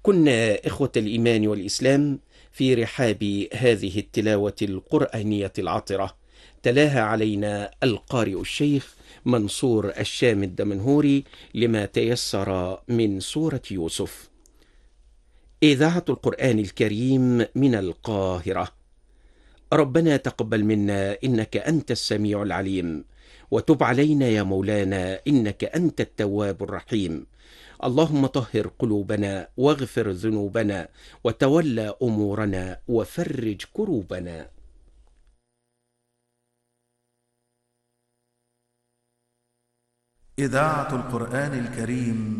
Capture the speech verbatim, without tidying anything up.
كنا إخوة الإيمان والإسلام في رحاب هذه التلاوة القرآنية العطرة، تلاها علينا القارئ الشيخ منصور الشام الدمنهوري لما تيسر من سورة يوسف. إذاعة القرآن الكريم من القاهرة. ربنا تقبل منا إنك أنت السميع العليم، وتب علينا يا مولانا إنك أنت التواب الرحيم. اللهم طهر قلوبنا واغفر ذنوبنا وتولى أمورنا وفرج كروبنا. إذاعة القرآن الكريم